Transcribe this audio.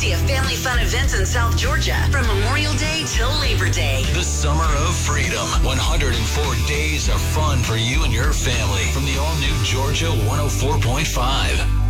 A family fun events in South Georgia from Memorial Day till Labor Day. The Summer of Freedom. 104 days of fun for you and your family from the all-new Georgia 104.5.